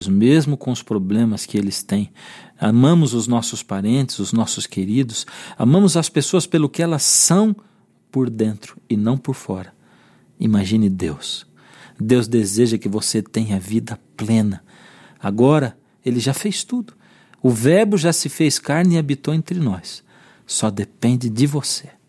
mesmo com os problemas que eles têm. Amamos os nossos parentes, os nossos queridos, amamos as pessoas pelo que elas são por dentro e não por fora. Imagine Deus. Deus deseja que você tenha vida plena. Agora, Ele já fez tudo. O Verbo já se fez carne e habitou entre nós. Só depende de você.